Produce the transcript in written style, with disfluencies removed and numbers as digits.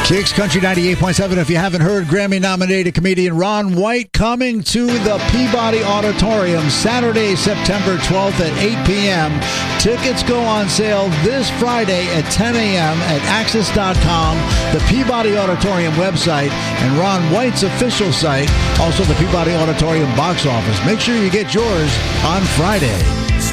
Kicks Country 98.7. If you haven't heard, Grammy-nominated comedian Ron White coming to the Peabody Auditorium Saturday, September 12th at 8 p.m. Tickets go on sale this Friday at 10 a.m. at Axis.com, the Peabody Auditorium website, and Ron White's official site, also the Peabody Auditorium box office. Make sure you get yours on Friday.